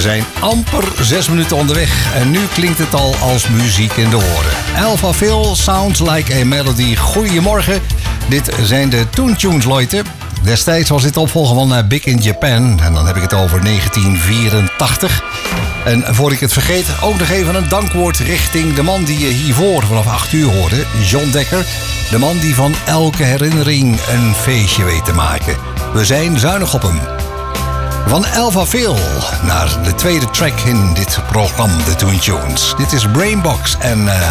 zijn amper 6 minuten onderweg en nu klinkt het al als muziek in de oren. Alpha Phil, Sounds Like a Melody. Goedemorgen, dit zijn de Toon Tunes, Leute. Destijds was dit opvolger van Big in Japan en dan heb ik het over 1984. En voor ik het vergeet, ook nog even een dankwoord richting de man die je hiervoor vanaf 8 uur hoorde, John Dekker. De man die van elke herinnering een feestje weet te maken. We zijn zuinig op hem. Van Alpha Phil naar de tweede track in dit programma, de Toon Tunes. Dit is Brainbox en